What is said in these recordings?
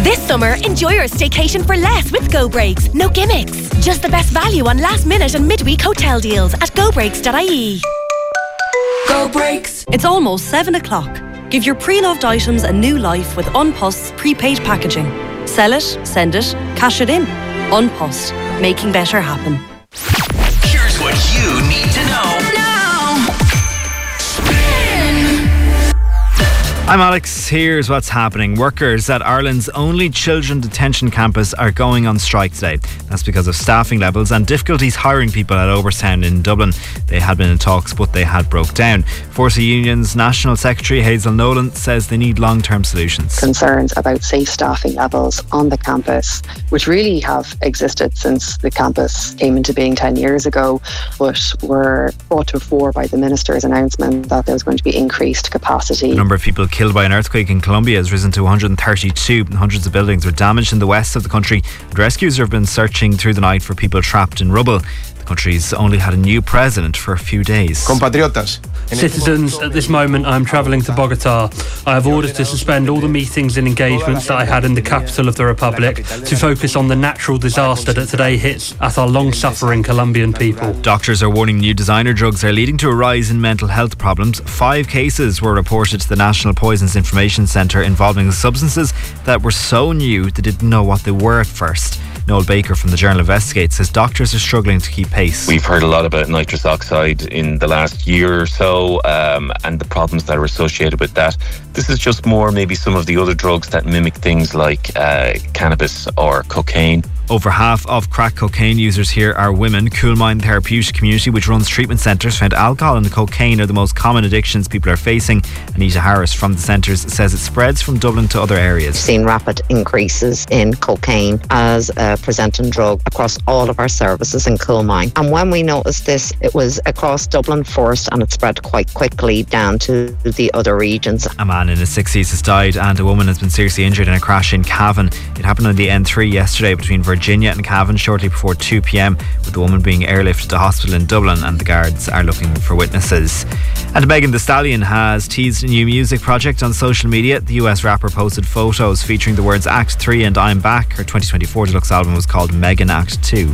This summer, enjoy your staycation for less with Go Breaks. No gimmicks. Just the best value on last minute and midweek hotel deals at gobreaks.ie. Go Breaks. It's almost 7 o'clock. Give your pre-loved items a new life with Unpost's prepaid packaging. Sell it, send it, cash it in. Unpost. Making better happen. Here's what you need to know now. I'm Alex. Here's what's happening. Workers at Ireland's only children detention campus are going on strike today. That's because of staffing levels and difficulties hiring people at Overstown in Dublin. They had been in talks, but they had broke down. Force Union's National Secretary Hazel Nolan says they need long-term solutions. Concerns about safe staffing levels on the campus, which really have existed since the campus came into being 10 years ago, but were brought to the fore by the Minister's announcement that there was going to be increased capacity. The number of people killed by an earthquake in Colombia has risen to 132. Hundreds of buildings were damaged in the west of the country, and rescuers have been searching through the night for people trapped in rubble. The country's only had a new president for a few days. Compatriotas. Citizens, at this moment I am travelling to Bogota. I have orders to suspend all the meetings and engagements that I had in the capital of the Republic to focus on the natural disaster that today hits at our long-suffering Colombian people. Doctors are warning new designer drugs are leading to a rise in mental health problems. 5 cases were reported to the National Poisons Information Centre involving substances that were so new they didn't know what they were at first. Noel Baker from the Journal Investigate says doctors are struggling to keep pace. We've heard a lot about nitrous oxide in the last year or so, and the problems that are associated with that. This is just more maybe some of the other drugs that mimic things like cannabis or cocaine. Over half of crack cocaine users here are women. Coolmine Therapeutic Community, which runs treatment centres, found alcohol and cocaine are the most common addictions people are facing. Anita Harris from the centres says it spreads from Dublin to other areas. We've seen rapid increases in cocaine as a presenting drug across all of our services in Coolmine. And when we noticed this, it was across Dublin first and it spread quite quickly down to the other regions. A man in his 60s has died and a woman has been seriously injured in a crash in Cavan. It happened on the N3 yesterday between Virginia and Cavan shortly before 2 p.m, with the woman being airlifted to hospital in Dublin, and the guards are looking for witnesses. And Megan Thee Stallion has teased a new music project on social media. The US rapper posted photos featuring the words Act 3 and I'm Back. Her 2024 deluxe album was called Megan Act 2.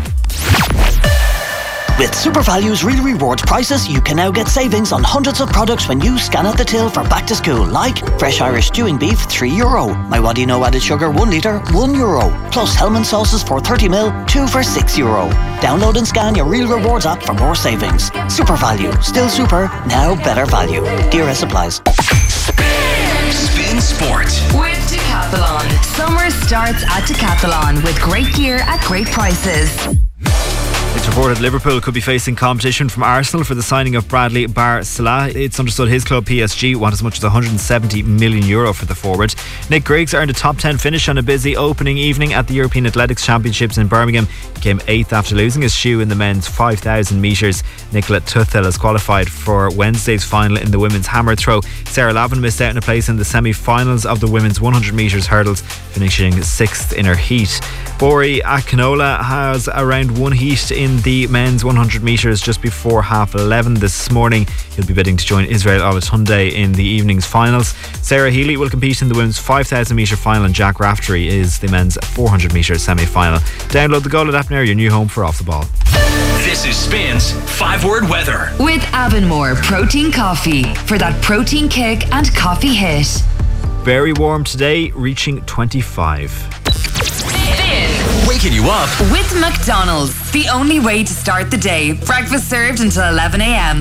With SuperValue's Real Rewards prices, you can now get savings on hundreds of products when you scan at the till for back to school, like fresh Irish stewing beef, €3. My What Do You Know added sugar, 1 litre, €1. Plus Hellman sauces for 30ml, 2 for €6. Download and scan your Real Rewards app for more savings. SuperValue, still super, now better value. DRS applies. Spin Sport with Decathlon. Summer starts at Decathlon with great gear at great prices. It's reported Liverpool could be facing competition from Arsenal for the signing of Bradley Barcola. It's understood his club PSG want as much as €170 million for the forward. Nick Griggs earned a top 10 finish on a busy opening evening at the European Athletics Championships in Birmingham. He came 8th after losing his shoe in the men's 5,000 metres. Nicola Tuthel has qualified for Wednesday's final in the women's hammer throw. Sarah Lavin missed out on a place in the semi-finals of the women's 100 metres hurdles, finishing 6th in her heat. Bori Akinola has around 1 heat in the men's 100 metres just before 11:30 this morning. He'll be bidding to join Israel Olatunde in the evening's finals. Sarah Healy will compete in the women's 5,000 metre final, and Jack Raftery is the men's 400 metre semi-final. Download the Go app now, your new home for Off the Ball. This is Spin's 5-word weather. With Avonmore Protein Coffee for that protein kick and coffee hit. Very warm today, reaching 25. Waking you up with McDonald's. The only way to start the day. Breakfast served until 11 a.m.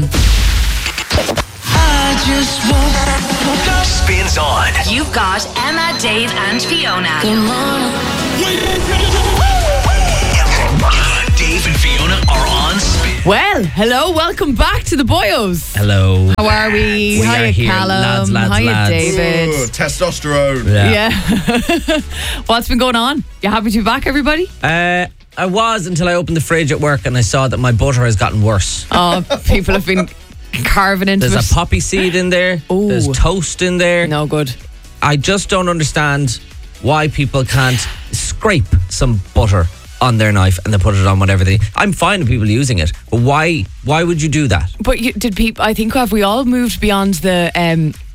I just woke up. Spins on. You've got Emma, Dave and Fiona. Come on. Dave and Fiona are on Spin. Well, hello, welcome back to the Boyos. Hello. How are we? Hiya, here, Callum. lads. Hiya, David. Ooh, testosterone. Yeah. What's been going on? You happy to be back, everybody? I was, until I opened the fridge at work and I saw that my butter has gotten worse. Oh, people have been carving into There's it. a poppy seed in there. Ooh. There's toast in there. No good. I just don't understand why people can't scrape some butter on their knife and they put it on whatever they... I'm fine with people using it, but why would you do that? But did people... I think have we all moved beyond the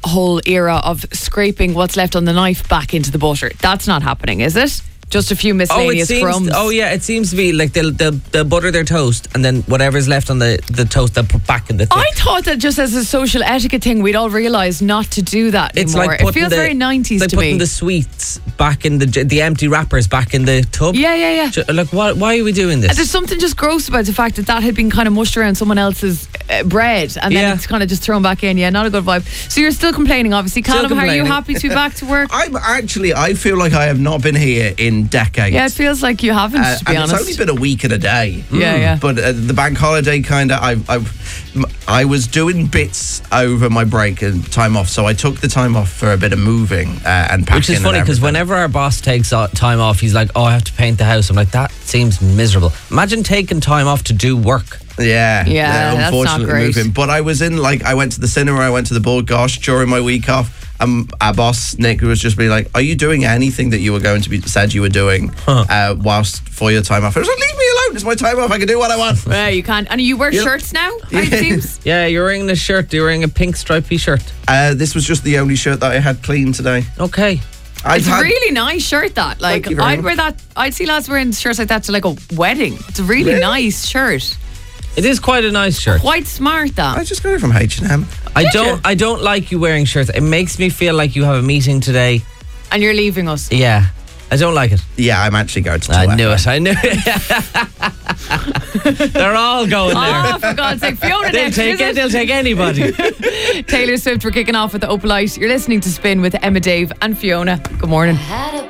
whole era of scraping what's left on the knife back into the butter. That's not happening, is it? Just a few miscellaneous crumbs. It seems to be like they'll butter their toast, and then whatever's left on the toast they'll put back in the thing. I thought that just as a social etiquette thing we'd all realise not to do that anymore. It feels very 90s to me. Like putting the sweets back in the empty wrappers back in the tub. Yeah. Like, why are we doing this? There's something just gross about the fact that had been kind of mushed around someone else's bread, and then it's kind of just thrown back in. Yeah, not a good vibe. So you're still complaining, obviously. Callum, are you happy to be back to work? I feel like I have not been here in decades. Yeah, it feels like you haven't, to be honest. It's only been a week and a day. Yeah. But the bank holiday I was doing bits over my break and time off, so I took the time off for a bit of moving and packing. Which is funny because whenever our boss takes time off, he's like, "Oh, I have to paint the house." I'm like, "That seems miserable." Imagine taking time off to do work. Yeah, unfortunately that's not great. moving. But I was I went to the cinema, I went to the Bald Gosh during my week off. Our boss Nick was just be like, "Are you doing anything that you were going to be said you were doing whilst for your time off?" I was like, "Leave me alone! It's my time off. I can do what I want." Yeah, you can. And you wear shirts now? It seems. Yeah, you're wearing a shirt. You're wearing a pink stripy shirt. This was just the only shirt that I had clean today. Okay. It's a really nice shirt, that. Like, I'd wear that. I'd see lads wearing shirts like that to like a wedding. It's a really nice shirt. It is quite a nice shirt. Quite smart, that. I just got it from H&M. I don't like you wearing shirts. It makes me feel like you have a meeting today. And you're leaving us. Yeah. I don't like it. Yeah, I'm actually going to. I knew it. They're all going there. Oh, for God's sake. Fiona next, they'll take anybody. Taylor Swift, we're kicking off with the Opalite. You're listening to Spin with Emma, Dave and Fiona. Good morning.